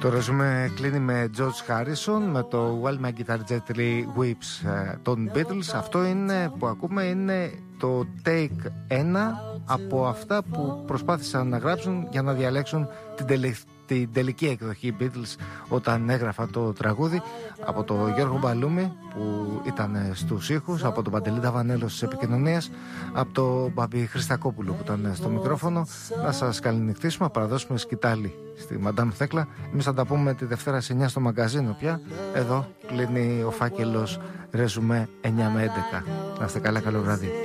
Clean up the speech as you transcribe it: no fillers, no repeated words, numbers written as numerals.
Το ρεζούμε κλείνει με George Harrison με το While My Guitar Gently Weeps των Beatles. Αυτό είναι που ακούμε, είναι το take 1 από αυτά που προσπάθησαν να γράψουν για να διαλέξουν την τελική εκδοχή Beatles όταν έγραφαν το τραγούδι, από τον Γιώργο Μπαλούμη που ήταν στους ήχους, από τον Παντελή Ταβανέλο στις επικοινωνίες, από τον Μπαμπή Χριστακόπουλο που ήταν στο μικρόφωνο. Να σας καληνυχτήσουμε, να παραδώσουμε σκητάλη στη Μαντάμ Θέκλα. Εμείς θα τα πούμε τη Δευτέρα σε 9 στο μαγκαζίνο πια. Εδώ κλείνει ο φάκελος ρεζουμέ 9 με 11. Να είστε καλά, καλό βράδυ.